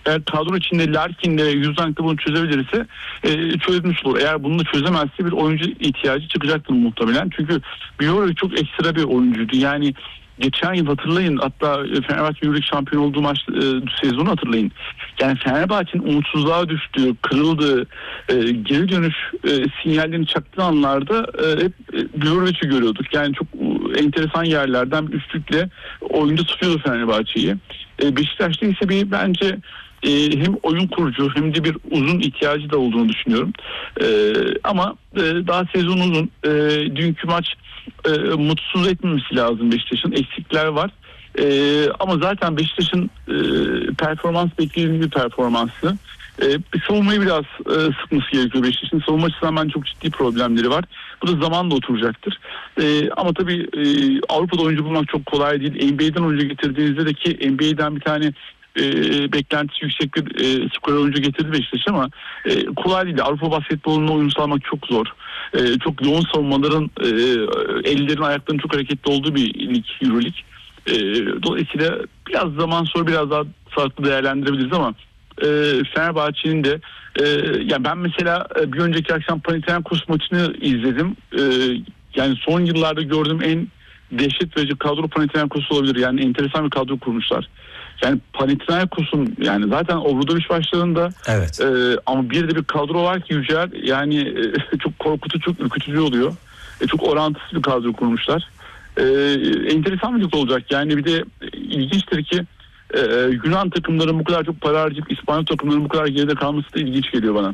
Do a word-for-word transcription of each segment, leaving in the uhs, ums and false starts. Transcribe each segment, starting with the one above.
eğer kadro içinde Larkin'le Yuzank'la bunu çözebilirse e, çözmüş olur. Eğer bunu da çözemezse bir oyuncu ihtiyacı çıkacaktır muhtemelen. Çünkü Biora çok ekstra bir oyuncuydu. Yani geçen yıl hatırlayın, hatta Fenerbahçe Euroleague şampiyon olduğu maç e, sezonu hatırlayın. Yani Fenerbahçe'nin umutsuzluğa düştüğü, kırıldığı, e, geri dönüş e, sinyallerini çaktığı anlarda e, hep e, Biorovic'i görüyorduk. Yani çok e, enteresan yerlerden üstlükle oyunda tutuyordu Fenerbahçe'yi. E, Beşiktaş'ta ise bir bence e, hem oyun kurucu hem de bir uzun ihtiyacı da olduğunu düşünüyorum. E, ama e, daha sezon uzun. E, dünkü maç e, mutsuz etmemesi lazım Beşiktaş'ın. Eksikler var. E, ama zaten Beşiktaş'ın e, performans beklediğimiz bir performansı. E, savunmayı biraz e, sıkması gerekiyor Beşiktaş'ın. Savunma açısından bence çok ciddi problemleri var. Bu da zamanla oturacaktır. E, ama tabii e, Avrupa'da oyuncu bulmak çok kolay değil. N B A'den oyuncu getirdiğinizde de ki N B A'den bir tane e, beklentisi yüksek bir e, skor oyuncu getirdi Beşiktaş ama e, kolay değil. Avrupa basketboluna uyum sağlamak çok zor. E, çok yoğun savunmaların e, ellerin ayaklarının çok hareketli olduğu bir lig, Euroleague. E, dolayısıyla biraz zaman sonra biraz daha farklı değerlendirebiliriz ama e, Fenerbahçe'nin de e, yani ben mesela e, bir önceki akşam Panathinaikos maçını izledim. E, yani son yıllarda gördüğüm en dehşet verici kadro Panathinaikos olabilir. Yani enteresan bir kadro kurmuşlar. Yani Panathinaikos'un yani zaten Obradoviç başlarında evet. e, ama bir de bir kadro var ki Yücel yani e, çok korkutucu, çok ürkütücü oluyor. E, çok orantısız bir kadro kurmuşlar. E, enteresan bir lig olacak. Yani bir de e, ilginçtir ki e, Yunan takımların bu kadar çok para harcayıp İspanyol takımların bu kadar geride kalması da ilginç geliyor bana.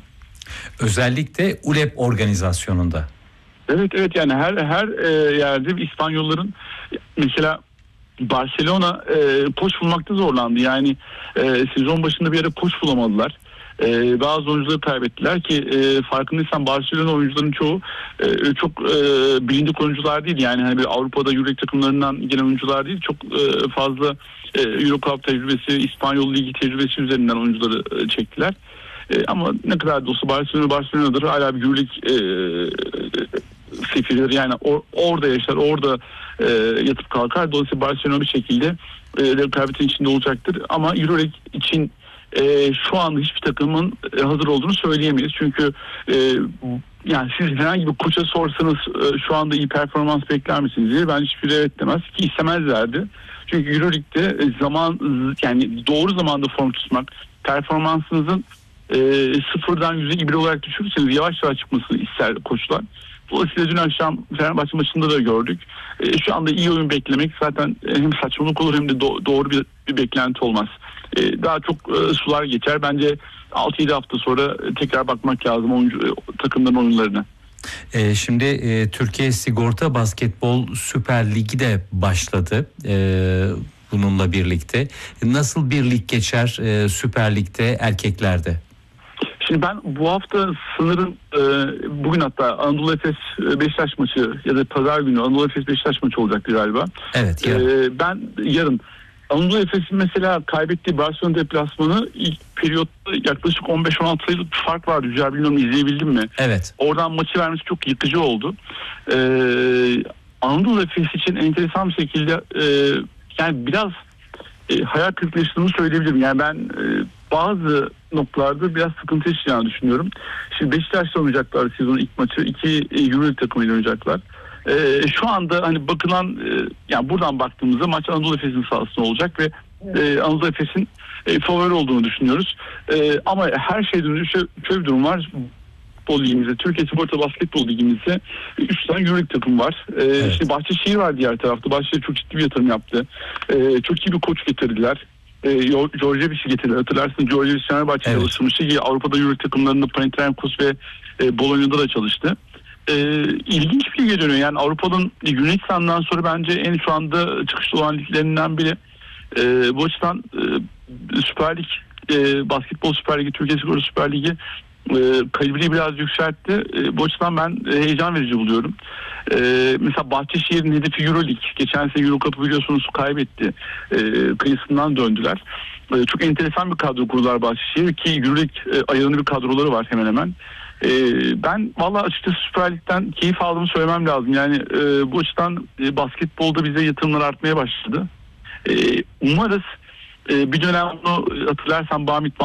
Özellikle U L E P organizasyonunda. Evet evet yani her her e, yerde İspanyolların mesela Barcelona e, koç bulmakta zorlandı. Yani e, sezon başında bir yere koç bulamadılar. E, bazı oyuncuları kaybettiler ki e, farkındaysan Barcelona oyuncuların çoğu e, çok e, bilindik oyuncular değil. Yani hani bir Avrupa'da Euroleague takımlarından gelen oyuncular değil. Çok e, fazla e, Eurocup tecrübesi, İspanyol Ligi tecrübesi üzerinden oyuncuları e, çektiler. E, ama ne kadar da olsa Barcelona Barcelona'dır. Hala bir Euroleague e, sefiridir. Yani or, orada yaşar, orada e, yatıp kalkar. Dolayısıyla Barcelona bir şekilde e, rekabetin içinde olacaktır. Ama Euroleague için e, şu anda hiçbir takımın e, hazır olduğunu söyleyemeyiz. Çünkü e, yani siz herhangi bir koça sorsanız e, şu anda iyi performans bekler misiniz diye ben hiçbiri evet demez ki istemezlerdi. Çünkü Euroleague'de zaman yani doğru zamanda form tutmak, performansınızın e, sıfırdan yüze bir olarak düşürürseniz yavaş yavaş çıkmasını ister koçlar. Dolayısıyla dün akşam Fenerbahçe maçında da gördük. E, şu anda iyi oyun beklemek zaten hem saçmalık olur hem de do- doğru bir, bir beklenti olmaz. E, daha çok e, sular geçer. Bence altı yedi hafta sonra tekrar bakmak lazım oyuncu, e, takımların oyunlarına. E, şimdi e, Türkiye Sigorta Basketbol Süper Ligi de başladı. E, bununla birlikte. Nasıl bir lig geçer e, Süper Lig'de erkeklerde? Şimdi ben bu hafta sanırım e, bugün hatta Anadolu Efes Beşiktaş maçı ya da pazar günü Anadolu Efes Beşiktaş maçı olacaktı galiba. Evet yarın. E, ben yarın Anadolu Efes'in mesela kaybettiği Barcelona deplasmanı ilk periyotta yaklaşık on beş on altı sayılık bir fark vardı. Güzel, bilmiyorum izleyebildin mi? Evet. Oradan maçı vermesi çok yıkıcı oldu. E, Anadolu Efes için enteresan bir şekilde e, yani biraz e, hayal kırıklığı yaşadığımı söyleyebilirim. Yani ben e, bazı noktalarda biraz sıkıntı yaşayacağını düşünüyorum. Şimdi Beşiktaş'ta oynayacaklar sezonun ilk maçı. İki e, Euroleague takımıyla oynayacaklar. E, şu anda hani bakılan e, yani buradan baktığımızda maç Anadolu Efes'in sahasında olacak ve e, Anadolu Efes'in e, favori olduğunu düşünüyoruz. E, ama her şeyden önce şöyle, şöyle bir durum var. Basketbol ligimizde, Türkiye Sigorta Basketbol ligimizde üç tane Euroleague takım var. Ee, evet. İşte Bahçeşehir var diğer tarafta. Bahçeşehir çok ciddi bir yatırım yaptı. Ee, çok iyi bir koç getirdiler. Ee, Georgievic'i getirdiler. Hatırlarsın Georgievic Fenerbahçe'de evet. çalışmıştı ki Avrupa'da Euroleague takımlarında Panathinaikos ve e, Bologna'da da çalıştı. Ee, ilginç bir lige dönüyor. Yani Avrupa'nın Yunanistan'dan sonra bence en şu anda çıkışlı olan liglerinden biri. Ee, bu açıdan e, Süper Lig, e, Basketbol Süper Ligi, Türkiye Sigorta Süper Ligi E, kalibreyi biraz yükseltti. E, bu açıdan ben e, heyecan verici buluyorum. E, mesela Bahçeşehir'in hedefi Euroleague. Geçen sene Eurocup'u biliyorsunuz kaybetti. E, kıyısından döndüler. E, çok enteresan bir kadro kurdular Bahçeşehir ki Euroleague e, ayarında bir kadroları var hemen hemen. E, ben valla açıkçası Süper Lig'den keyif aldığımı söylemem lazım. Yani e, bu açıdan e, basketbolda bize yatırımlar artmaya başladı. E, umarız e, bir dönem bunu hatırlarsan Bamit